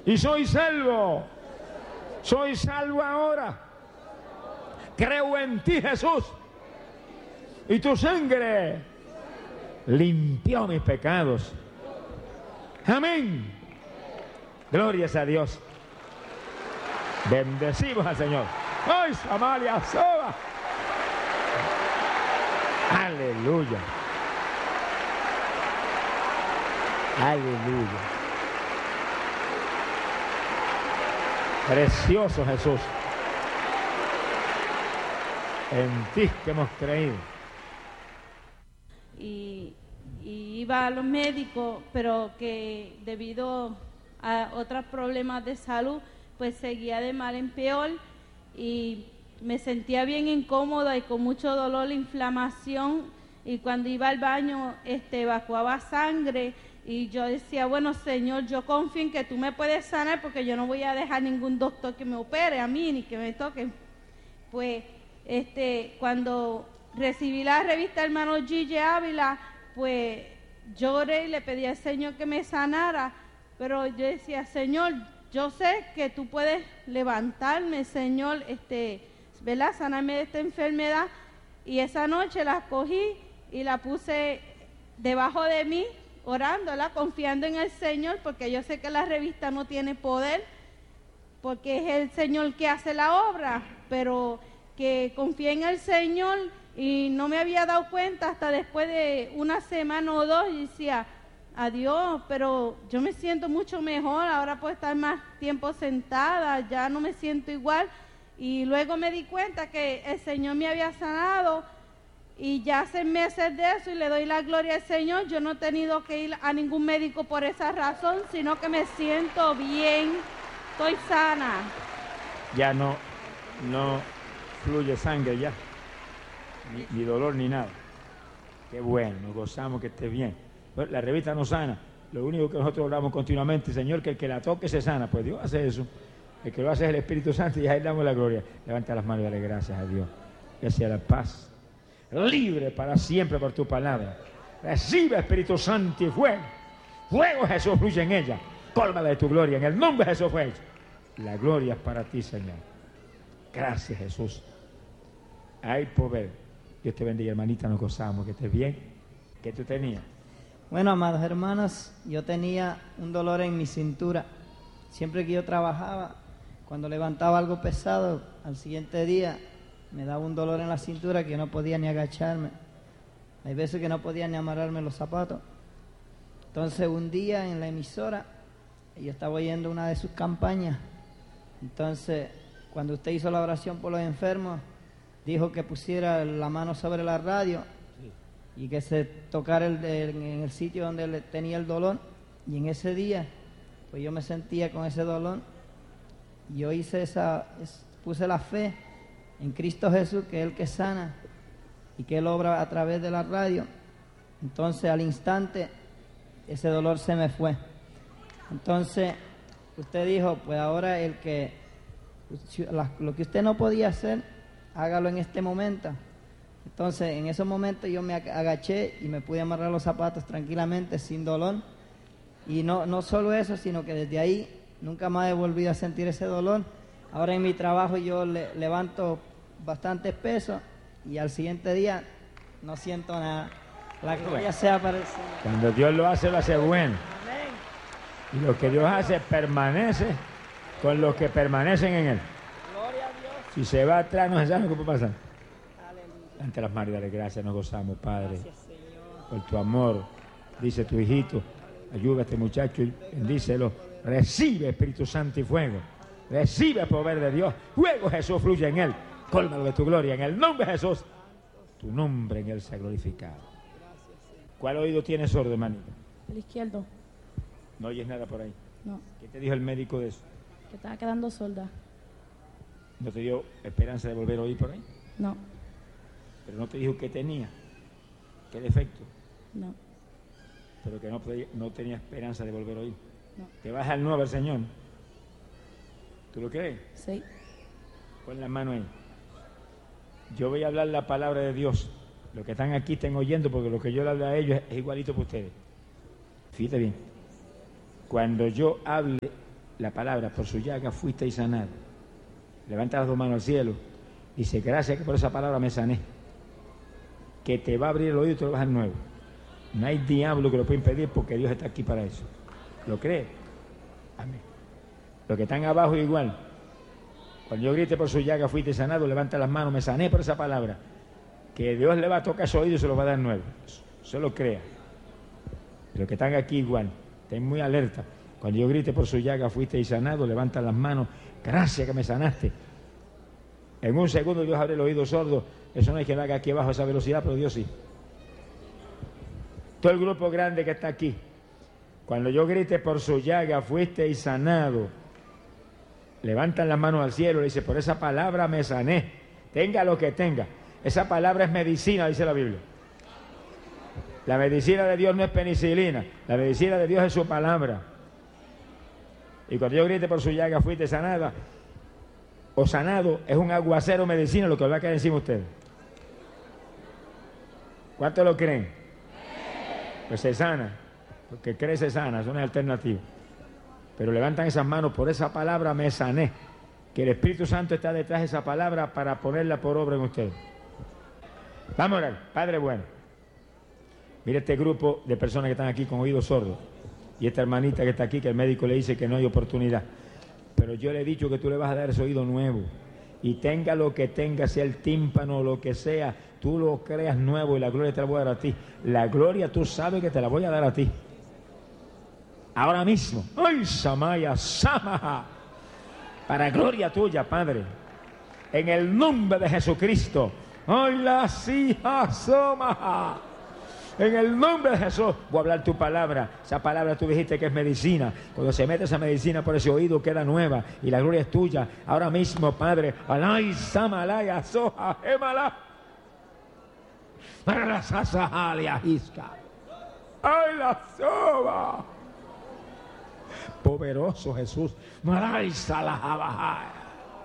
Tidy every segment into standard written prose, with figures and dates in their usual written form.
Y soy salvo. Soy salvo ahora. Creo en ti, Jesús. Y tu sangre limpió mis pecados. Amén. Glorias a Dios. Bendecimos al Señor. ¡Ay, Samaria soba! Aleluya. Aleluya. Precioso Jesús. En ti que hemos creído. Y iba a los médicos, pero que debido a otros problemas de salud, pues seguía de mal en peor y me sentía bien incómoda y con mucho dolor, inflamación, y cuando iba al baño evacuaba sangre y yo decía, bueno, Señor, yo confío en que tú me puedes sanar porque yo no voy a dejar ningún doctor que me opere a mí ni que me toque. Pues cuando recibí la revista Hermano Gigi Ávila, pues lloré y le pedí al Señor que me sanara, pero yo decía, Señor, yo sé que tú puedes levantarme, Señor, ¿verdad? Sanarme de esta enfermedad. Y esa noche la cogí y la puse debajo de mí, orándola, confiando en el Señor, porque yo sé que la revista no tiene poder, porque es el Señor que hace la obra, pero que confié en el Señor y no me había dado cuenta hasta después de una semana o dos y decía, adiós, pero yo me siento mucho mejor, ahora puedo estar más tiempo sentada, ya no me siento igual. Y luego me di cuenta que el Señor me había sanado y ya hace meses de eso y le doy la gloria al Señor. Yo no he tenido que ir a ningún médico por esa razón, sino que me siento bien, estoy sana. Ya no fluye sangre ya, ni dolor ni nada. Qué bueno, nos gozamos que esté bien. La revista no sana, lo único que nosotros oramos continuamente, Señor, que el que la toque se sana. Pues Dios hace eso, el que lo hace es el Espíritu Santo y a Él damos la gloria. Levanta las manos y dale gracias a Dios. Gracias a la paz, libre para siempre por tu palabra. Recibe, Espíritu Santo, y fuego. Fuego, Jesús, fluye en ella. Cólmala de tu gloria, en el nombre de Jesús fue hecho. La gloria es para ti, Señor. Gracias, Jesús. Hay poder. Dios te bendiga, hermanita, nos gozamos, que estés bien. ¿Qué tú tenías? Bueno, amados hermanos, yo tenía un dolor en mi cintura. Siempre que yo trabajaba, cuando levantaba algo pesado, al siguiente día me daba un dolor en la cintura que no podía ni agacharme. Hay veces que no podía ni amarrarme los zapatos. Entonces un día en la emisora, yo estaba oyendo una de sus campañas. Entonces, cuando usted hizo la oración por los enfermos, dijo que pusiera la mano sobre la radio y que se tocara en el sitio donde tenía el dolor. Y en ese día, pues yo me sentía con ese dolor. Y yo puse la fe en Cristo Jesús, que es el que sana y que Él obra a través de la radio. Entonces, al instante, ese dolor se me fue. Entonces, usted dijo, pues ahora lo que usted no podía hacer, hágalo en este momento. Entonces, en esos momentos yo me agaché y me pude amarrar los zapatos tranquilamente, sin dolor. Y no solo eso, sino que desde ahí nunca más he volvido a sentir ese dolor. Ahora en mi trabajo yo levanto bastantes pesos y al siguiente día no siento nada. La gloria sea para el Señor. Cuando Dios lo hace bueno. Y lo que Dios hace permanece con los que permanecen en Él. Gloria a Dios. Si se va atrás, no se sabe qué puede pasar. Ante las manos, dale gracias, nos gozamos, Padre, Gracias, Señor, por tu amor. Dice tu hijito, ayuda a este muchacho y bendícelo. Recibe Espíritu Santo y fuego. Recibe el poder de Dios. Fuego, Jesús, fluye en él. Cólmalo de tu gloria. En el nombre de Jesús, tu nombre en él sea glorificado. ¿Cuál oído tienes sordo, hermanito? El izquierdo. ¿No oyes nada por ahí? No, ¿Qué te dijo el médico de eso? que estaba quedando sorda. ¿No te dio esperanza de volver a oír por ahí? No, Pero no te dijo qué tenía, qué defecto, no, pero que no tenía esperanza de volver a oír. no. Te vas al nuevo al Señor. ¿Tú lo crees? Sí. Pon la mano ahí. Yo voy a hablar la palabra de Dios. Los que están aquí estén oyendo, porque lo que yo le hablo a ellos es igualito para ustedes. Fíjate bien. Cuando yo hable la palabra, por su llaga fuisteis sanados. Levanta las dos manos al cielo. Dice, gracias que por esa palabra me sané. Que te va a abrir el oído y te lo vas a dar nuevo. No hay diablo que lo pueda impedir porque Dios está aquí para eso. ¿Lo cree? Amén. Los que están abajo igual. Cuando yo grite por su llaga fuiste sanado, levanta las manos, me sané por esa palabra. Que Dios le va a tocar su oído y se lo va a dar nuevo. Solo crea. Los que están aquí igual, estén muy alerta. Cuando yo grite por su llaga fuiste sanado, levanta las manos, gracias que me sanaste. En un segundo Dios abre el oído sordo. Eso no hay que lo haga aquí abajo a esa velocidad, pero Dios sí. Todo el grupo grande que está aquí, cuando yo grite por su llaga fuiste sanado, levantan las manos al cielo y dice, por esa palabra me sané. Tenga lo que tenga. Esa palabra es medicina, dice la Biblia. La medicina de Dios no es penicilina. La medicina de Dios es su palabra. Y cuando yo grite por su llaga fuiste sanada o sanado, es un aguacero medicina lo que va a caer encima de ustedes. ¿Cuántos lo creen? Pues se sana. Porque cree se sana, eso no es alternativa. Pero levantan esas manos, por esa palabra me sané. Que el Espíritu Santo está detrás de esa palabra para ponerla por obra en ustedes. Vamos a orar. Padre bueno, mira este grupo de personas que están aquí con oídos sordos y esta hermanita que está aquí que el médico le dice que no hay oportunidad, pero yo le he dicho que tú le vas a dar ese oído nuevo y tenga lo que tenga, sea el tímpano o lo que sea, tú lo creas nuevo y la gloria te la voy a dar a ti. La gloria tú sabes que te la voy a dar a ti ahora mismo. ¡Ay, Samaya, Samaha! Para gloria tuya, Padre, en el nombre de Jesucristo. ¡Ay, la hijas Samaha! En el nombre de Jesús voy a hablar tu palabra. Esa palabra tú dijiste que es medicina. Cuando se mete esa medicina por ese oído queda nueva y la gloria es tuya. Ahora mismo, Padre. Alay, Samalaya, Soja, Emala. Para la Sasahalia, Isca. ¡Ay, la soba! Poderoso Jesús. Maray, Salahaba.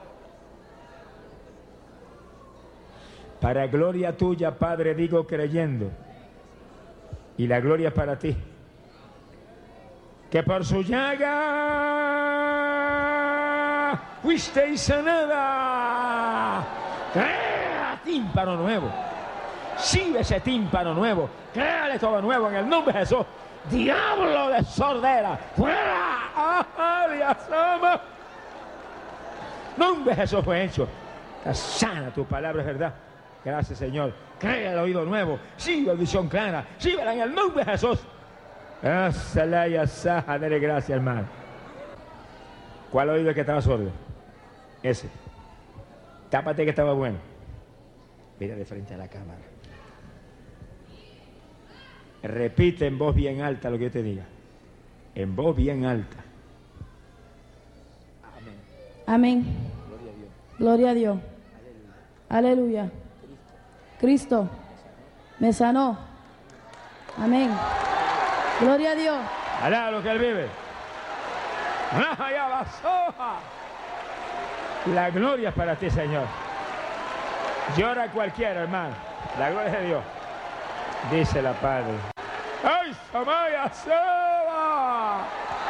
Para gloria tuya, Padre, digo creyendo. Y la gloria es para ti. Que por su llaga fuisteis sanada. Crea tímpano nuevo. Sigue ese tímpano nuevo. Créale todo nuevo en el nombre de Jesús. Diablo de sordera. ¡Fuera! ¡Alias! Nombre de Jesús fue hecho. Está sana tu palabra, es verdad. Gracias, Señor. Crea el oído nuevo. Sigue visión clara. Síguela en el nombre de Jesús. Dale gracias, hermano. ¿Cuál oído es que estaba sordo? Ese. Tápate que estaba bueno. Mira de frente a la cámara. Repite en voz bien alta lo que yo te diga. En voz bien alta. Amén. Gloria a Dios. Aleluya. Cristo me sanó. Amén. Gloria a Dios. Alá lo que Él vive. La gloria es para ti, Señor. Llora cualquiera, hermano. La gloria es de Dios. Dice la Padre. ¡Ay, Samaya, Seba!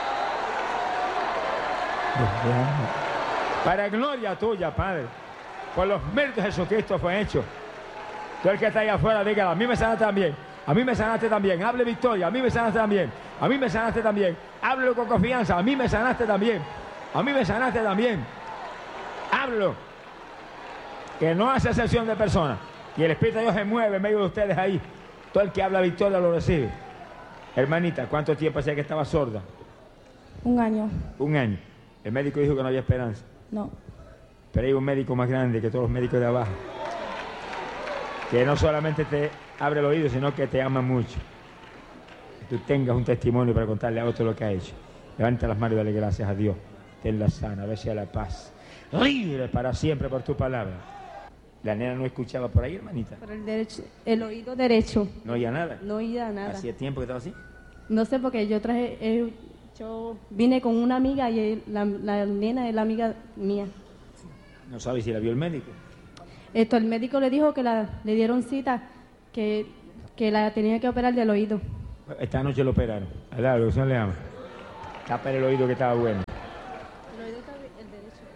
Para gloria tuya, Padre. Por los méritos de Jesucristo fue hecho. Tú el que está ahí afuera, dígalo, a mí me sanaste también. A mí me sanaste también. Hable victoria, a mí me sanaste también. A mí me sanaste también. Háblelo con confianza, a mí me sanaste también. A mí me sanaste también. Háblelo. Que no hace excepción de personas. Y el Espíritu de Dios se mueve en medio de ustedes ahí. Todo el que habla victoria lo recibe. Hermanita, ¿cuánto tiempo hacía que estaba sorda? 1 año. 1 año. El médico dijo que no había esperanza. No. Pero hay un médico más grande que todos los médicos de abajo. Que no solamente te abre el oído, sino que te ama mucho. Que tú tengas un testimonio para contarle a otro lo que ha hecho. Levanta las manos y dale gracias a Dios. Tenla sana, a ver si a la paz. Libre para siempre por tu palabra. La nena no escuchaba por ahí, hermanita. Por el oído derecho. No oía nada. No oía nada. ¿Hacía tiempo que estaba así? No sé, porque yo vine con una amiga y la nena es la amiga mía. No sabe si la vio el médico. El médico le dijo que le dieron cita, que la tenía que operar del oído. Esta noche lo operaron. Alá, lo que se le ama. Tapa el oído que estaba bueno.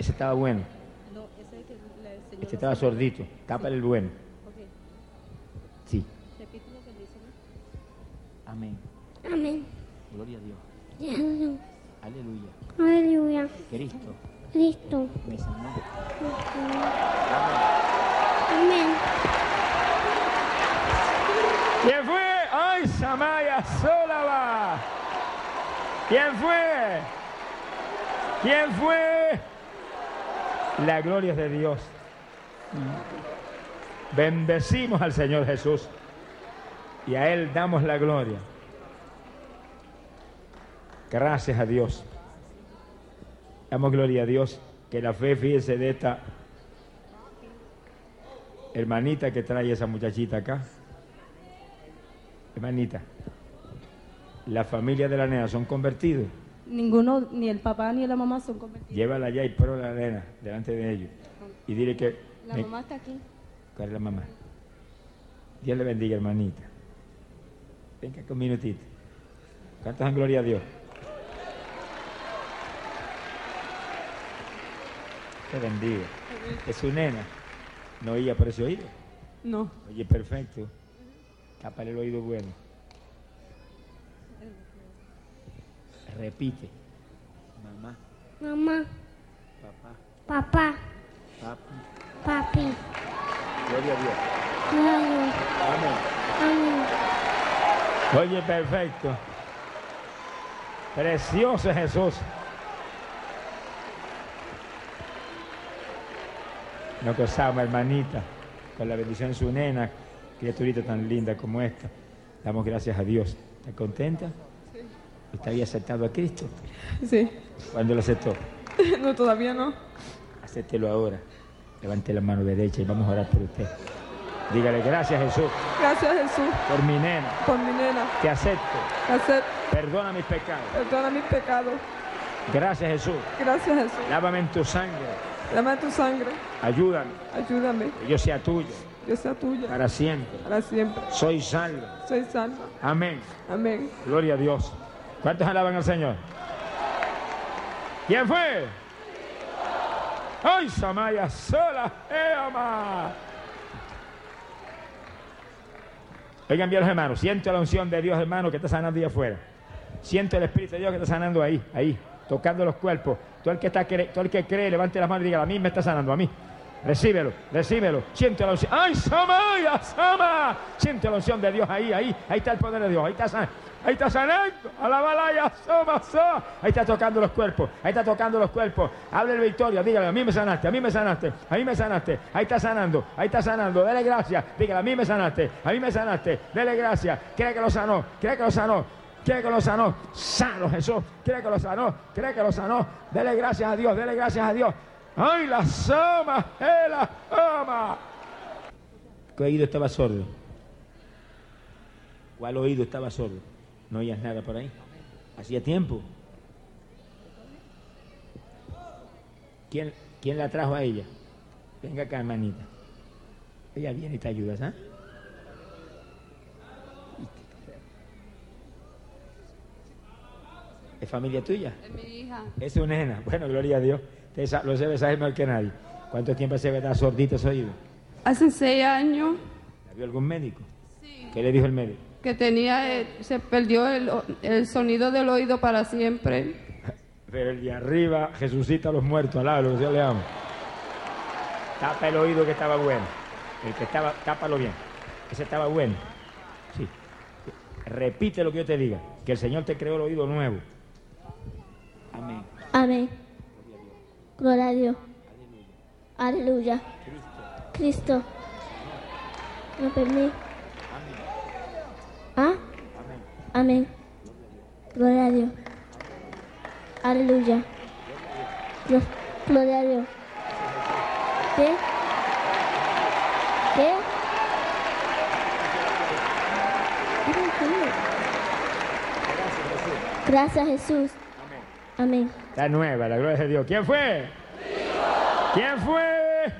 Ese estaba bueno. No, ese es que le enseñó. Este estaba sordito. Tápale el bueno. Ok. Sí. Repite lo que dice, ¿no? Amén. Amén. Gloria a Dios. Aleluya. Aleluya. Aleluya. Cristo Cristo. me sanó. Amén. ¿Quién fue? ¡Ay, Samaya Solaba! ¿Quién fue? ¿Quién fue? La gloria es de Dios. Bendecimos al Señor Jesús y a Él damos la gloria. Gracias a Dios. Damos gloria a Dios. Que la fe, fíjese, de esta hermanita que trae esa muchachita acá. Hermanita, la familia de la nena son convertidos. Ninguno, ni el papá ni la mamá son convertidos. Llévala allá y pon a la nena delante de ellos. Y dile que... La mamá está aquí. ¿Cuál es la mamá? Dios le bendiga, hermanita. Venga con un minutito. ¿Cuántos dan gloria a Dios? Te bendiga. Es su nena. ¿No oía por ese oído? No. Oye, perfecto. Tápale el oído bueno. Repite. Mamá, Mamá. papá, Papá. papi. Papi. Gloria a Dios. Gloria. Amén. Amén. Oye, perfecto. Precioso Jesús. Nos gozamos, hermanita, con la bendición de su nena, criaturita tan linda como esta. Damos gracias a Dios. ¿Está contenta? Sí. ¿Usted había aceptado a Cristo? Sí. ¿Cuándo lo aceptó? No, todavía no. Acéptelo ahora. Levante la mano derecha y vamos a orar por usted. Dígale gracias, Jesús, Gracias, Jesús, por mi nena. por mi nena. Te acepto. Acepta, Perdona mis pecados. perdona mis pecados. Gracias, Jesús. Gracias, Jesús. Lávame en tu sangre. Dame tu sangre. Ayúdame. Ayúdame. Que yo sea tuyo Yo sea tuya para siempre. para siempre. Soy salvo. Soy salva. Amén. Amén. Gloria a Dios. ¿Cuántos alaban al Señor? ¿Quién fue? ¡Ay, Samaya sola! ¡Ama! Oigan bien, los hermanos. Siento la unción de Dios, hermano, que está sanando ahí afuera. Siento el Espíritu de Dios que está sanando ahí, tocando los cuerpos. Todo el que cree, levante las manos y diga: a mí me está sanando, a mí. Recíbelo, recíbelo. Siente la unción. ¡Ay, Samaya, Sama! Siente la unción de Dios ahí está el poder de Dios, ahí está sanando. Alabalaya, Sama, Sama. Ahí está tocando los cuerpos, Hable de victoria, dígale: a mí me sanaste, a mí me sanaste, a mí me sanaste. Ahí está sanando, dele gracias. Dígale: a mí me sanaste, dele gracias. Cree que lo sanó, Quiere que lo sanó, sano Jesús, quiere que lo sanó, dele gracias a Dios, ¡ay, la sama, la ama! ¿Qué oído estaba sordo? ¿Cuál oído estaba sordo? ¿No oías nada por ahí? ¿Hacía tiempo? ¿Quién la trajo a ella? Venga acá, hermanita. Ella viene y te ayuda, ¿sabes? ¿Es familia tuya? Es mi hija. Es su nena. Bueno, gloria a Dios. Usted lo sabe mejor que nadie. ¿Cuánto tiempo se ve sordito ese oído? Hace 6 años ¿La vio algún médico? sí, ¿Qué le dijo el médico? que tenía, se perdió el sonido del oído para siempre. Pero el de arriba resucita a los muertos, alaba lo que Dios le ama. Tapa el oído que estaba bueno. El que estaba, tápalo bien. Ese estaba bueno. Sí. Repite lo que yo te diga. Que el Señor te creó el oído nuevo. Amén. Amén. Gloria a Dios. Aleluya. Cristo. ¿Me permite? ¿Ah? Amén. Gloria a Dios. Aleluya. Gloria a Dios. ¿Qué? ¿Qué? Gracias, Jesús. Amén. Está nueva, la gloria de Dios. ¿Quién fue? ¿Quién fue?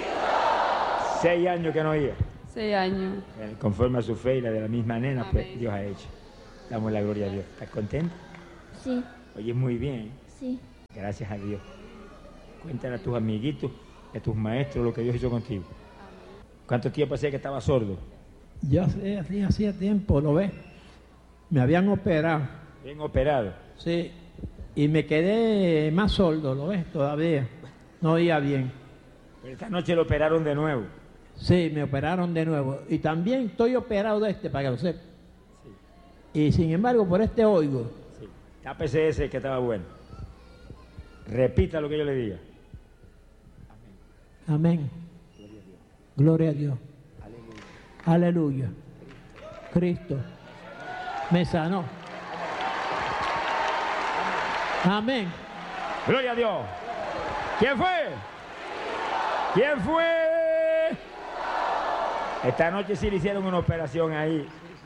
6 años que no oía. 6 años. Conforme a su fe y la de la misma nena, pues Amén. Dios ha hecho. Damos la gloria a Dios. ¿Estás contento? Sí, Oyes muy bien. sí. Gracias a Dios. Cuéntale a tus amiguitos, a tus maestros lo que Dios hizo contigo. ¿Cuánto tiempo hacía que estaba sordo? Yo hacía tiempo, ¿lo ves? Me habían operado. Bien operado. Sí, y me quedé más sordo, ¿lo ves? Todavía. No oía bien. Pero esta noche lo operaron de nuevo. Sí, me operaron de nuevo. Y también estoy operado de para que lo sepa. Sí. Y sin embargo, por este oigo. Sí. Tápese ese que estaba bueno. Repita lo que yo le diga. Amén. Gloria a Dios. Aleluya. Cristo me sanó. Amén. Gloria a Dios. ¿Quién fue? ¿Quién fue? Esta noche sí le hicieron una operación ahí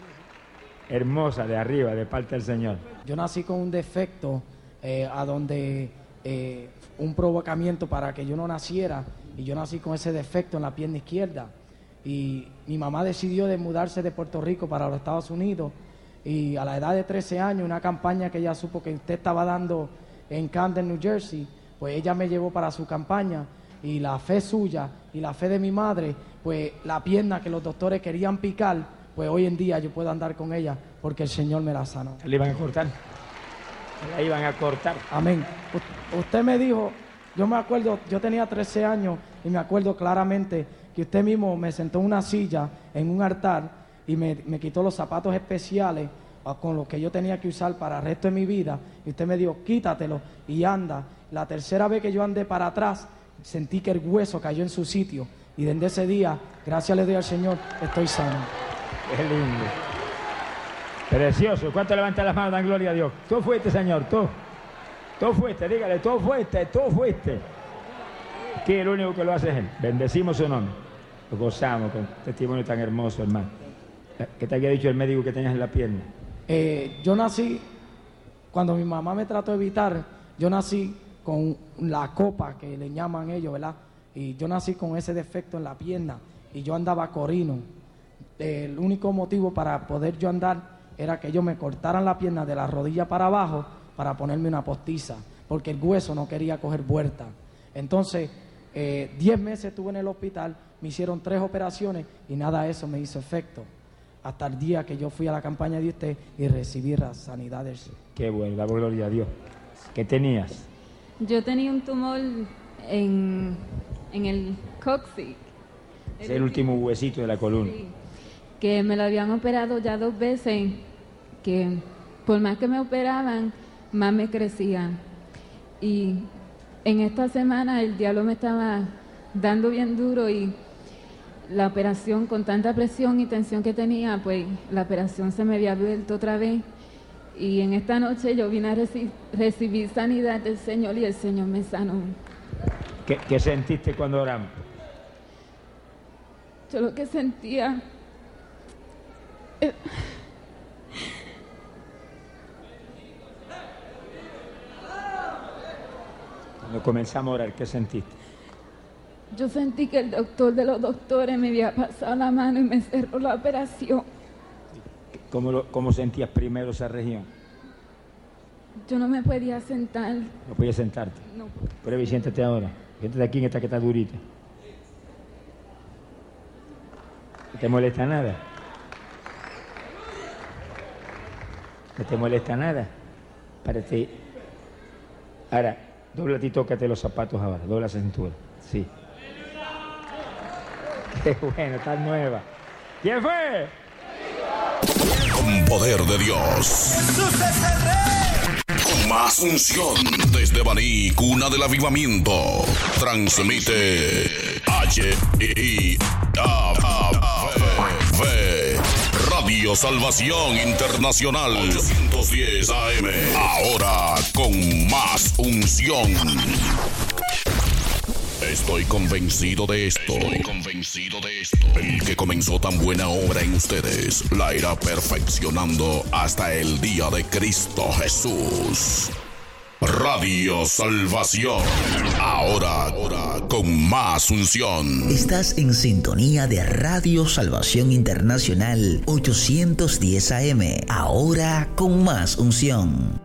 hermosa de arriba, de parte del Señor. Yo nací con un defecto a donde un provocamiento para que yo no naciera, y yo nací con ese defecto en la pierna izquierda. Y mi mamá decidió de mudarse de Puerto Rico para los Estados Unidos, y a la edad de 13 años, una campaña que ella supo que usted estaba dando en Camden, New Jersey, pues ella me llevó para su campaña, y la fe suya y la fe de mi madre, pues la pierna que los doctores querían picar, pues hoy en día yo puedo andar con ella porque el Señor me la sanó. ¿Le iban a cortar? ¿La iban a cortar? Amén. Usted me dijo, yo me acuerdo, yo tenía 13 años y me acuerdo claramente que usted mismo me sentó en una silla, en un altar, y me quitó los zapatos especiales con los que yo tenía que usar para el resto de mi vida, y usted me dijo, quítatelo y anda. La tercera vez que yo andé para atrás, sentí que el hueso cayó en su sitio, y desde ese día, gracias le doy al Señor, estoy sano. Qué lindo. Precioso. ¿Cuánto levantan las manos? Dan gloria a Dios. Tú fuiste, Señor, tú. Tú fuiste, dígale, tú fuiste, tú fuiste. Que el único que lo hace es Él. Bendecimos su nombre. Lo gozamos con testimonio tan hermoso, hermano. ¿Qué te había dicho el médico que tenías en la pierna? Yo nací, cuando mi mamá me trató de evitar, yo nací con la copa que le llaman ellos, ¿verdad? Y yo nací con ese defecto en la pierna y yo andaba corino. El único motivo para poder yo andar era que ellos me cortaran la pierna de la rodilla para abajo para ponerme una postiza, porque el hueso no quería coger vuelta. Entonces, 10 meses estuve en el hospital, me hicieron 3 operaciones y nada de eso me hizo efecto. Hasta el día que yo fui a la campaña de usted y recibí la sanidad del Señor. Qué bueno, la gloria a Dios. ¿Qué tenías? Yo tenía un tumor en el cóccix. Es el último huesito de la columna. Sí, que me lo habían operado ya 2 veces, que por más que me operaban, más me crecían. Y en esta semana el diablo me estaba dando bien duro y la operación, con tanta presión y tensión que tenía, pues la operación se me había vuelto otra vez. Y en esta noche yo vine a recibir sanidad del Señor y el Señor me sanó. ¿Qué sentiste cuando oramos? Yo lo que sentía... Cuando comenzamos a orar, ¿qué sentiste? Yo sentí que el doctor de los doctores me había pasado la mano y me cerró la operación. ¿Cómo sentías primero esa región? Yo no me podía sentar. ¿No podías sentarte? No. Prueba y siéntate ahora. Siéntate aquí en esta que está durita. ¿No te molesta nada? ¿No te molesta nada? Párate. Ahora, dobla y tócate los zapatos ahora. Dobla la cintura. Sí. Qué bueno, está nueva. ¿Quién fue? Con poder de Dios. Con más unción. Desde Baní, cuna del avivamiento. Transmite HIAV Radio Salvación Internacional 810 AM. Ahora con más unción. Estoy convencido de esto. El que comenzó tan buena obra en ustedes la irá perfeccionando hasta el día de Cristo Jesús. Radio Salvación. Ahora con más unción. Estás en sintonía de Radio Salvación Internacional 810 AM. Ahora con más unción.